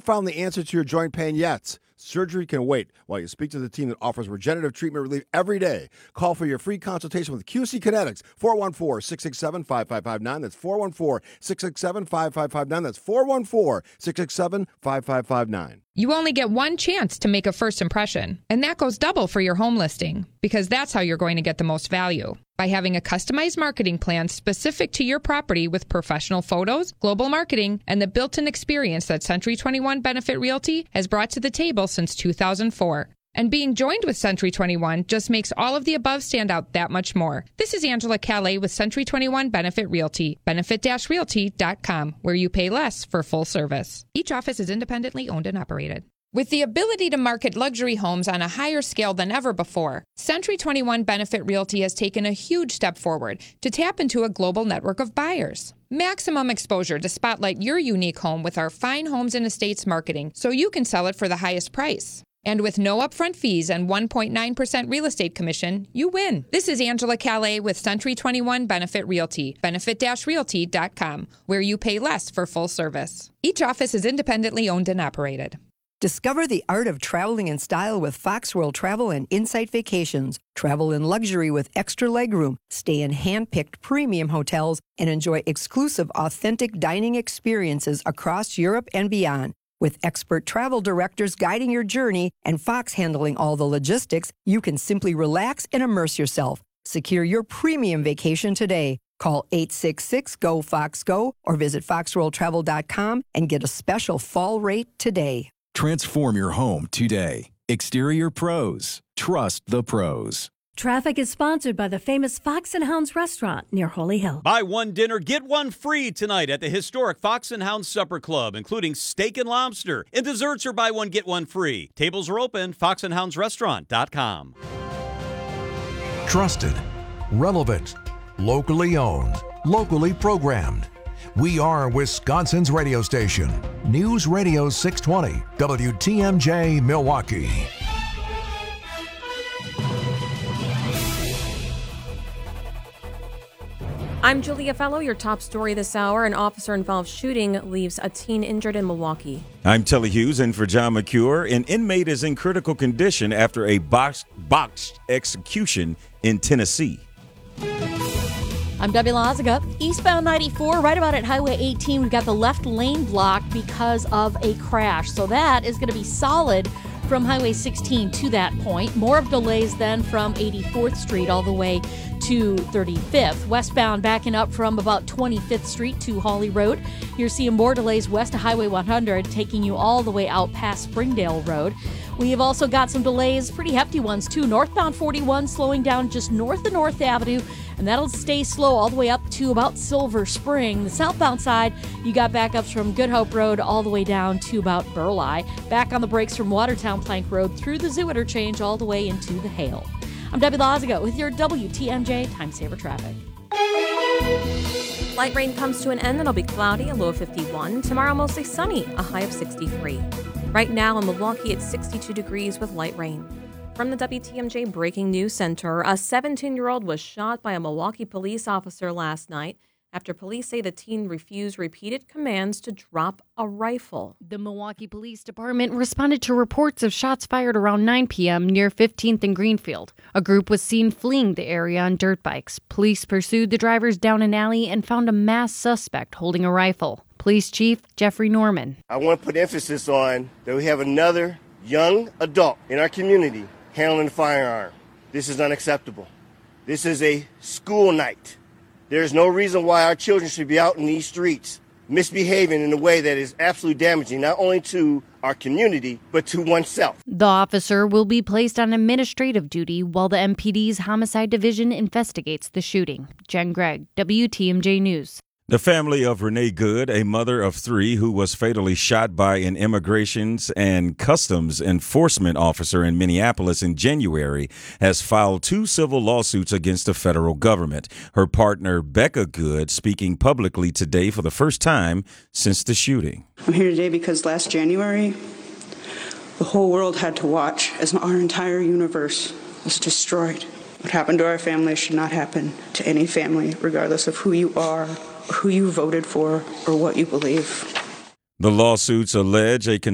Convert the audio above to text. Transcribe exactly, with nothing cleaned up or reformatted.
found the answer to your joint pain yet. Surgery can wait while you speak to the team that offers regenerative treatment relief every day. Call for your free consultation with Q C Kinetics, four one four, six six seven, five five five nine. That's four one four, six six seven, five five five nine. That's four one four, six six seven, five five five nine. You only get one chance to make a first impression, and that goes double for your home listing, because that's how you're going to get the most value. By having a customized marketing plan specific to your property with professional photos, global marketing, and the built-in experience that Century twenty-one Benefit Realty has brought to the table since two thousand four. And being joined with Century twenty-one just makes all of the above stand out that much more. This is Angela Calais with Century twenty-one Benefit Realty, benefit dash realty dot com, where you pay less for full service. Each office is independently owned and operated. With the ability to market luxury homes on a higher scale than ever before, Century twenty-one Benefit Realty has taken a huge step forward to tap into a global network of buyers. Maximum exposure to spotlight your unique home with our fine homes and estates marketing so you can sell it for the highest price. And with no upfront fees and one point nine percent real estate commission, you win. This is Angela Calais with Century twenty-one Benefit Realty, benefit dash realty dot com, where you pay less for full service. Each office is independently owned and operated. Discover the art of traveling in style with Fox World Travel and Insight Vacations. Travel in luxury with extra legroom, stay in hand-picked premium hotels, and enjoy exclusive, authentic dining experiences across Europe and beyond. With expert travel directors guiding your journey and Fox handling all the logistics, you can simply relax and immerse yourself. Secure your premium vacation today. Call eight six six, G O, Fox, Go or visit fox world travel dot com and get a special fall rate today. Transform your home today. Exterior Pros. Trust the pros. Traffic is sponsored by the famous Fox and Hounds restaurant near Holy Hill. Buy one dinner, get one free tonight at the historic Fox and Hounds Supper Club, including steak and lobster. And desserts are buy one, get one free. Tables are open, fox and hounds restaurant dot com. Trusted, relevant, locally owned, locally programmed. We are Wisconsin's radio station. News Radio six twenty, W T M J, Milwaukee. I'm Julia Fellow. Your top story this hour. An officer-involved shooting leaves a teen injured in Milwaukee. I'm Telly Hughes, in for John McCure. An inmate is in critical condition after a box, botched execution in Tennessee. I'm Debbie Lazaga. Eastbound ninety-four, right about at Highway eighteen, we've got the left lane blocked because of a crash. So that is going to be solid from Highway sixteen to that point. More of delays then from eighty-fourth Street all the way to thirty-fifth. Westbound backing up from about twenty-fifth Street to Hawley Road. You're seeing more delays west of Highway one hundred, taking you all the way out past Springdale Road. We have also got some delays, pretty hefty ones too. Northbound forty-one slowing down just north of North Avenue, and that'll stay slow all the way up to about Silver Spring. The southbound side, you got backups from Good Hope Road all the way down to about Burleigh. Back on the brakes from Watertown Plank Road through the Zoo Interchange all the way into the Hale. I'm Debbie Lazaga with your W T M J Time Saver Traffic. Light rain comes to an end. It'll be cloudy, a low of fifty-one. Tomorrow, mostly sunny, a high of sixty-three. Right now in Milwaukee, it's sixty-two degrees with light rain. From the W T M J Breaking News Center, a seventeen-year-old was shot by a Milwaukee police officer last night after police say the teen refused repeated commands to drop a rifle. The Milwaukee Police Department responded to reports of shots fired around nine p.m. near fifteenth and Greenfield. A group was seen fleeing the area on dirt bikes. Police pursued the drivers down an alley and found a masked suspect holding a rifle. Police Chief Jeffrey Norman. I want to put emphasis on that we have another young adult in our community handling a firearm. This is unacceptable. This is a school night. There's no reason why our children should be out in these streets misbehaving in a way that is absolutely damaging, not only to our community, but to oneself. The officer will be placed on administrative duty while the M P D's Homicide Division investigates the shooting. Jen Gregg, W T M J News. The family of Renee Good, a mother of three who was fatally shot by an immigrations and customs enforcement officer in Minneapolis in January, has filed two civil lawsuits against the federal government. Her partner, Becca Good, speaking publicly today for the first time since the shooting. I'm here today because last January, the whole world had to watch as our entire universe was destroyed. What happened to our family should not happen to any family, regardless of who you are, who you voted for, or what you believe. The lawsuits allege a